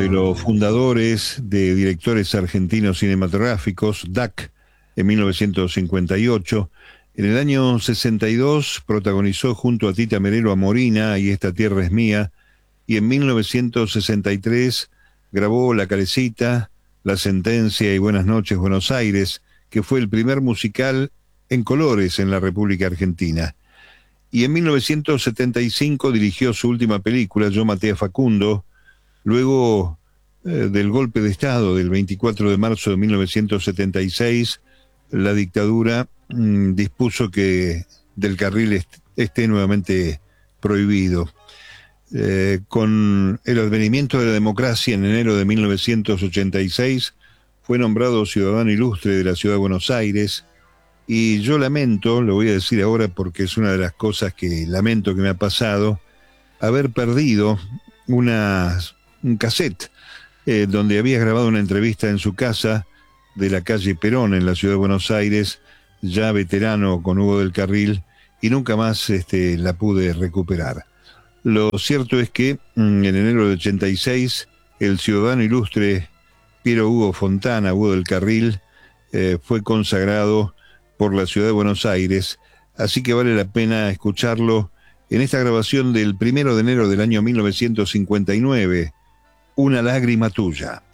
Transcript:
de los fundadores de Directores Argentinos Cinematográficos, DAC, en 1958. En el año 62 protagonizó junto a Tita Merelo a Morina y Esta tierra es mía, y en 1963 grabó La Calecita, La Sentencia y Buenas noches Buenos Aires, que fue el primer musical en colores en la República Argentina. Y en 1975 dirigió su última película, Yo maté a Facundo, luego del golpe de Estado del 24 de marzo de 1976, la dictadura dispuso que Del Carril esté nuevamente prohibido. Con el advenimiento de la democracia en enero de 1986, fue nombrado ciudadano ilustre de la ciudad de Buenos Aires, y yo lamento, lo voy a decir ahora porque es una de las cosas que lamento que me ha pasado, haber perdido un cassette donde había grabado una entrevista en su casa de la calle Perón en la ciudad de Buenos Aires, ya veterano con Hugo del Carril, y nunca más la pude recuperar. Lo cierto es que en enero de 86 el ciudadano ilustre Piero Hugo Fontana, Hugo del Carril, fue consagrado por la ciudad de Buenos Aires, así que vale la pena escucharlo en esta grabación del 1 de enero del año 1959, Una lágrima tuya.